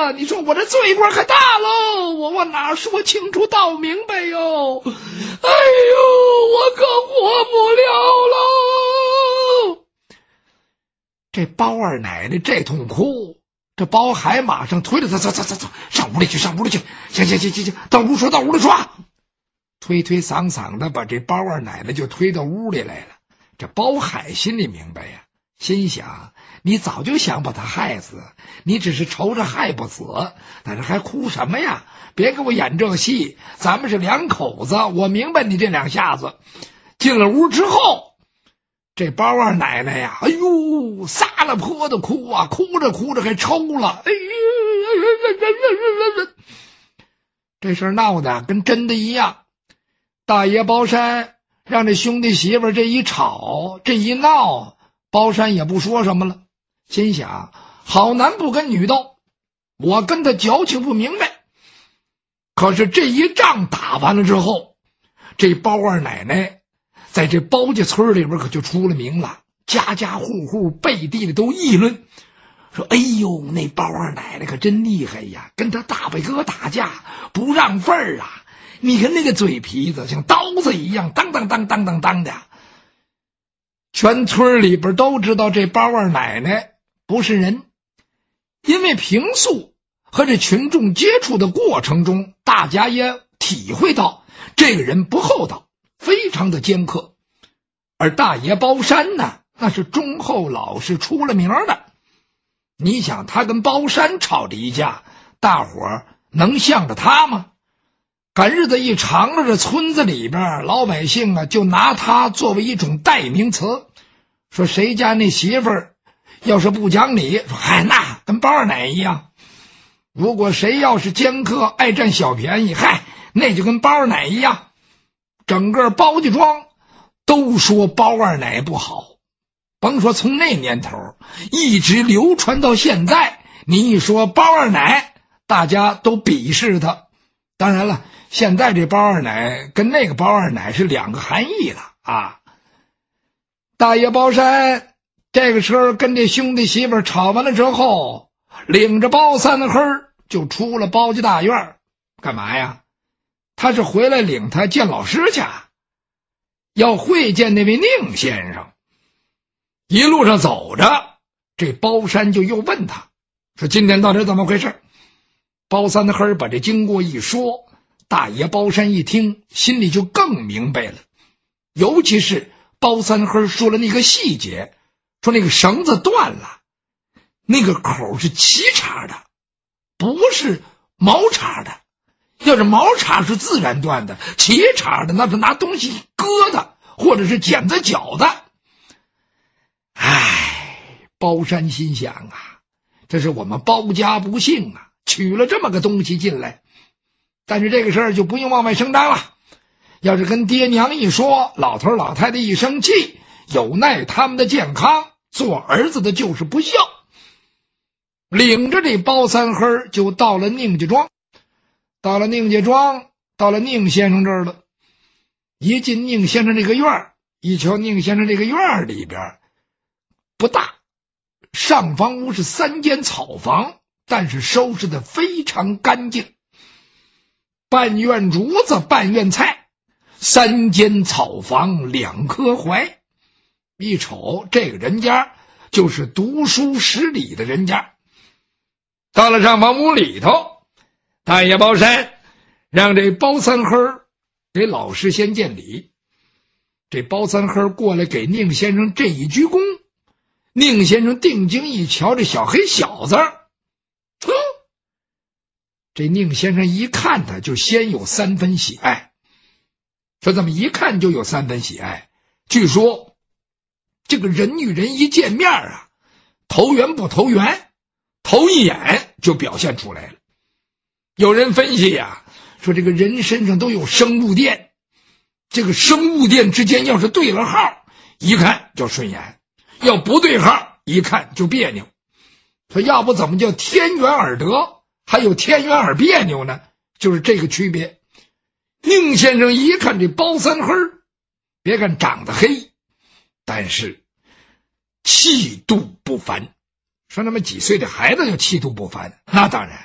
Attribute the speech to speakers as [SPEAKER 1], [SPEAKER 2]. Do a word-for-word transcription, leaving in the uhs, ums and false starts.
[SPEAKER 1] 呀，你说我这罪过可大喽，我我哪说清楚道明白哟？哎呦，我可活不了喽！这包二奶奶这通哭，这包海马上推着他走走走走，上屋里去，上屋里去，行行行行行，到屋说，到屋里说，推推搡搡的把这包二奶奶就推到屋里来了。这包海心里明白呀，心想你早就想把他害死，你只是愁着害不死，但是还哭什么呀？别给我演这戏，咱们是两口子，我明白你这两下子。进了屋之后，这包二奶奶呀，哎呦，撒了泼的哭啊，哭着哭着还抽了，哎呦，这事儿闹得跟真的一样。大爷包山让这兄弟媳妇这一吵，这一闹，包山也不说什么了，心想好男不跟女斗，我跟他矫情不明白。可是这一仗打完了之后，这包二奶奶在这包家村里边可就出了名了，家家户户背地里都议论，说哎呦，那包二奶奶可真厉害呀，跟他大伯哥打架不让份儿啊，你看那个嘴皮子像刀子一样，当当当当当当的。全村里边都知道这包二奶奶不是人，因为平素和这群众接触的过程中，大家也体会到这个人不厚道，非常的尖刻。而大爷包山呢，那是忠厚老实出了名的。你想他跟包山吵着一架，大伙儿能向着他吗？赶日子一长了，这村子里边老百姓啊，就拿他作为一种代名词，说谁家那媳妇儿要是不讲理，说嗨，那跟包二奶一样；如果谁要是尖刻爱占小便宜，嗨，那就跟包二奶一样。整个包家庄都说包二奶不好，甭说从那年头一直流传到现在，你一说包二奶，大家都鄙视他。当然了，现在这包二奶跟那个包二奶是两个含义了啊。大爷包山这个时候跟这兄弟媳妇吵完了之后，领着包三黑就出了包家大院。干嘛呀？他是回来领他见老师去，要会见那位宁先生。一路上走着，这包山就又问他说今天到底怎么回事。包三黑把这经过一说，大爷包山一听心里就更明白了，尤其是包三黑说了那个细节，说那个绳子断了，那个口是齐茬的，不是毛茬的。要是毛茬是自然断的，齐茬的那是拿东西割的，或者是剪子绞的。唉，包山心想啊，这是我们包家不幸啊，取了这么个东西进来。但是这个事儿就不用往外声张了，要是跟爹娘一说，老头老太太一生气，有奈他们的健康，做儿子的就是不孝。领着这包三黑就到了宁家庄。到了宁家庄，到了宁先生这儿了。一进宁先生这个院儿，一瞧宁先生这个院儿里边不大，上房屋是三间草房，但是收拾的非常干净。半院竹子半院菜，三间草房两棵槐。一瞅这个人家就是读书识礼的人家。到了上房屋里头，大爷包山让这包三黑给老师先见礼。这包三黑过来给宁先生这一鞠躬，宁先生定睛一瞧，这小黑小子，哼，这宁先生一看他就先有三分喜爱。说怎么一看就有三分喜爱？据说这个人与人一见面啊，投缘不投缘，头一眼就表现出来了。有人分析呀、啊，说这个人身上都有生物电，这个生物电之间要是对了号，一看就顺眼；要不对号，一看就别扭。说要不怎么叫天缘而得，还有天缘而别扭呢？就是这个区别。宁先生一看这包三黑，别看长得黑，但是气度不凡。说那么几岁的孩子就气度不凡，那当然。